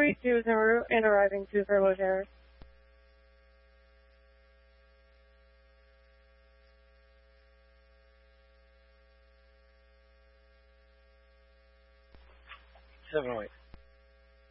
282 is en route and arriving to Furlough Terrace. Seven 8.